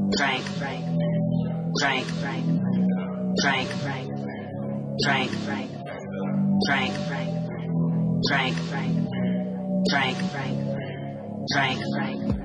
drank, drank, drank, drank, drank, drank, drank, drank, drank, drank, drank, drank, drank, drank, drank, drank.